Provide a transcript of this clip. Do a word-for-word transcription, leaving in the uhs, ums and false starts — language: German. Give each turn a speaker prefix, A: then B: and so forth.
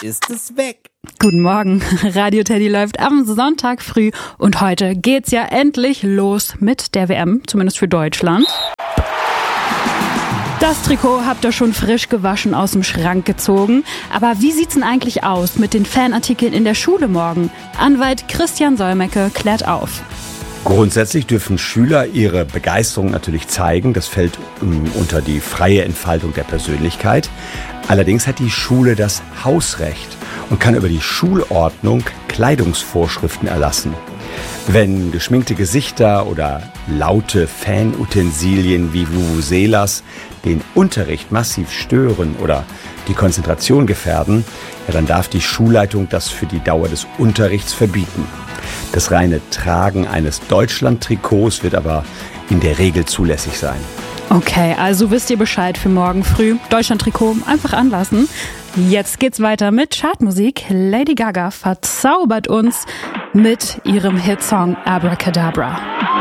A: ist es weg.
B: Guten Morgen, Radio Teddy läuft am Sonntag früh und heute geht's ja endlich los mit der W M, zumindest für Deutschland. Das Trikot habt ihr schon frisch gewaschen aus dem Schrank gezogen. Aber wie sieht's denn eigentlich aus mit den Fanartikeln in der Schule morgen? Anwalt Christian Solmecke klärt auf.
C: Grundsätzlich dürfen Schüler ihre Begeisterung natürlich zeigen. Das fällt um, unter die freie Entfaltung der Persönlichkeit. Allerdings hat die Schule das Hausrecht und kann über die Schulordnung Kleidungsvorschriften erlassen. Wenn geschminkte Gesichter oder laute Fanutensilien wie Vuvuzelas den Unterricht massiv stören oder die Konzentration gefährden, ja, dann darf die Schulleitung das für die Dauer des Unterrichts verbieten. Das reine Tragen eines Deutschland-Trikots wird aber in der Regel zulässig sein.
B: Okay, also wisst ihr Bescheid für morgen früh. Deutschland-Trikot einfach anlassen. Jetzt geht's weiter mit Chartmusik. Lady Gaga verzaubert uns mit ihrem Hitsong Abracadabra.